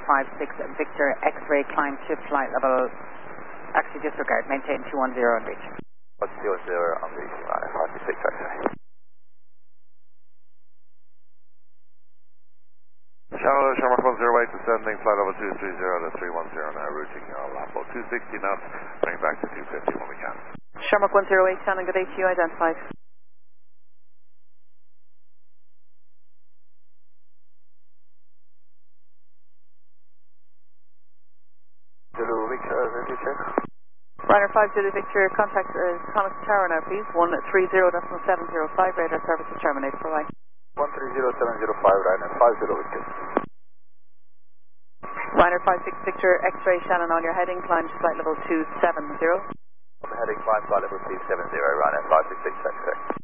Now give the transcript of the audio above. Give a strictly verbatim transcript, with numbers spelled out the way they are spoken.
five six Victor X-ray climb to flight level, actually disregard, maintain two one zero on reach. two one zero on reach, runway five six X-ray. Shallow, Shamrock one zero eight, descending, flight level two three zero to three one zero now, routing your Lambo two sixty knots, bring back to two fifty when we can. Shamrock one zero eight, Shannon, good day to you, identified. Zulu Victor, Zulu check. Ryder five Zulu Victor, contact uh, Connacht Tower now please, one three zero seven zero five, radar service is terminated, bye bye. one three zero seven zero five, Ryder five Zulu Victor. Ryder five six Victor, X-ray Shannon on your heading, climb to flight level two seven zero. On the heading, climb flight level two seven zero, Ryder five six X-ray.